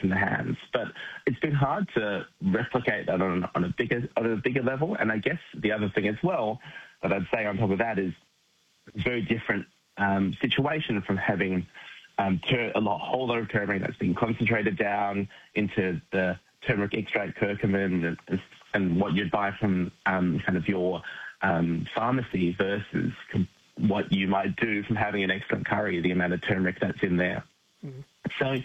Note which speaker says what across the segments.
Speaker 1: in the hands. But it's been hard to replicate that on a bigger level. And I guess the other thing as well that I'd say on top of that is it's a very different situation from having a whole lot of turmeric that's been concentrated down into the turmeric extract, curcumin, and what you'd buy from kind of your pharmacy versus what you might do from having an excellent curry, the amount of turmeric that's in there. Mm. So,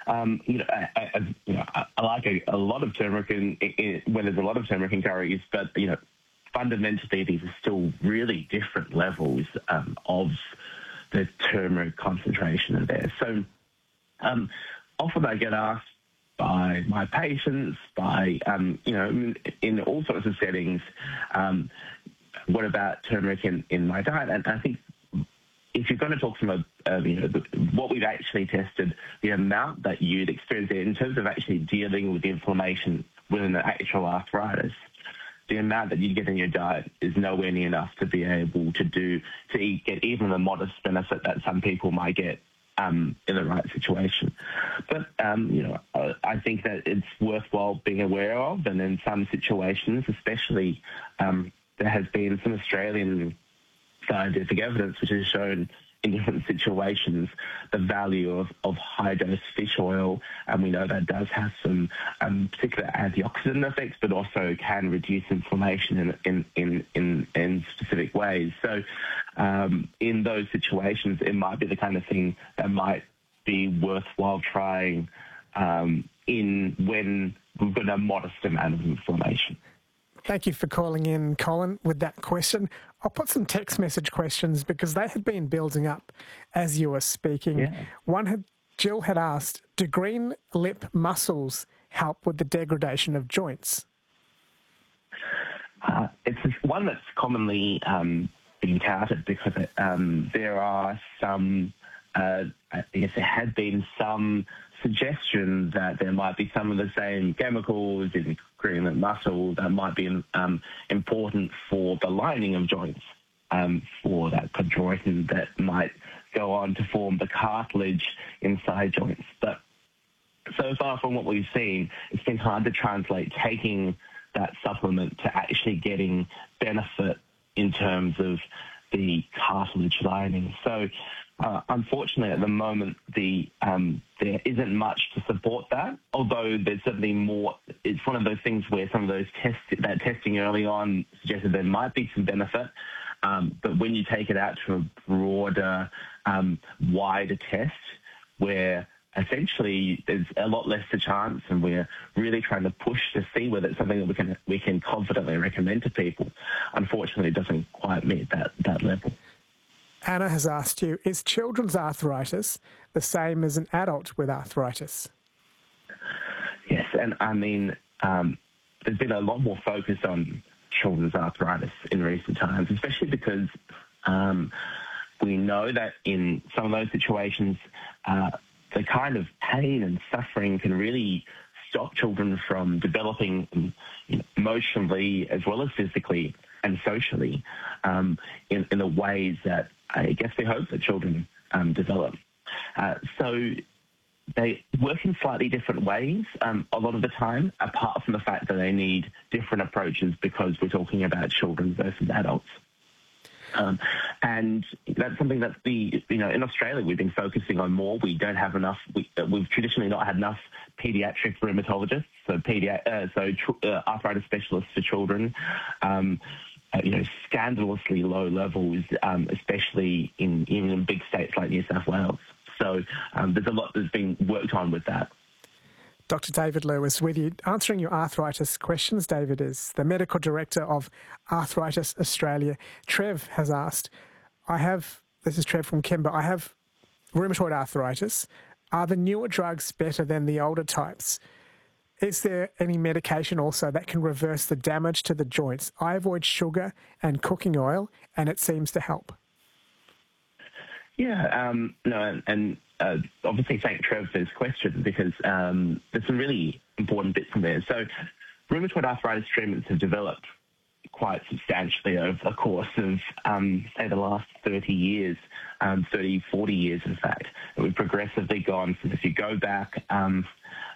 Speaker 1: I like a lot of turmeric when there's a lot of turmeric in curries, but, fundamentally these are still really different levels of the turmeric concentration in there. So often I get asked by my patients, in all sorts of settings, what about turmeric in my diet? And I think if you're going to talk from what we've actually tested, the amount that you'd experience in terms of actually dealing with the inflammation within the actual arthritis, the amount that you get in your diet is nowhere near enough to be able to get even the modest benefit that some people might get in the right situation. But, I think that it's worthwhile being aware of, and in some situations, especially, there has been some Australian scientific evidence which has shown in different situations the value of high-dose fish oil, and we know that does have some particular antioxidant effects, but also can reduce inflammation in specific ways. So in those situations, it might be the kind of thing that might be worthwhile trying when we've got a modest amount of inflammation.
Speaker 2: Thank you for calling in, Colin, with that question. I'll put some text message questions because they had been building up as you were speaking. Yeah. Jill had asked, do green lip mussels help with the degradation of joints?
Speaker 1: It's one that's commonly been touted because there are some, I guess there had been some suggestion that there might be some of the same chemicals in green lip mussel that might be important for the lining of joints, for that chondroitin that might go on to form the cartilage inside joints. But so far from what we've seen, it's been hard to translate taking that supplement to actually getting benefit in terms of the cartilage lining. So unfortunately, at the moment, there isn't much to support that, although there's certainly more. It's one of those things where some of those testing early on suggested there might be some benefit, but when you take it out to a broader, wider test where essentially there's a lot less to chance, and we're really trying to push to see whether it's something that we can confidently recommend to people. Unfortunately, it doesn't quite meet that level.
Speaker 2: Anna has asked you, is children's arthritis the same as an adult with arthritis?
Speaker 1: Yes, and I mean, there's been a lot more focus on children's arthritis in recent times, especially because we know that in some of those situations, the kind of pain and suffering can really stop children from developing emotionally as well as physically and socially in the ways that I guess we hope that children develop. So they work in slightly different ways a lot of the time, apart from the fact that they need different approaches because we're talking about children versus adults. And that's something that in Australia we've been focusing on more. We don't have enough. We've traditionally not had enough pediatric rheumatologists, so arthritis specialists for children. Scandalously low levels, especially even in big states like New South Wales. So there's a lot that's been worked on with that.
Speaker 2: Dr. David Lewis with you. Answering your arthritis questions, David is the Medical Director of Arthritis Australia. Trev has asked, this is Trev from Kemba, I have rheumatoid arthritis. Are the newer drugs better than the older types? Is there any medication also that can reverse the damage to the joints? I avoid sugar and cooking oil, and it seems to help.
Speaker 1: Yeah, obviously thank Trev for his question because there's some really important bits in there. So rheumatoid arthritis treatments have developed quite substantially over the course of, say, the last 30 years, 40 years, in fact. We've progressively gone, so if you go back